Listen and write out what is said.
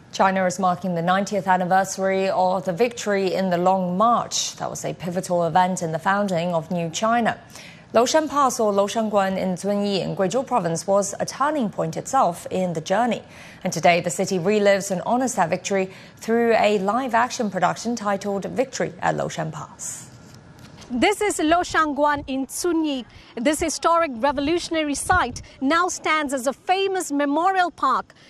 China is marking the 90th anniversary of the victory in the Long March. That was a pivotal event in the founding of New China. Loushan Pass, or Loushanguan in Zunyi in Guizhou province, was a turning point itself in the journey. And today the city relives and honors that victory through a live-action production titled Victory at Loushan Pass. This is Loushanguan in Zunyi. This historic revolutionary site now stands as a famous memorial park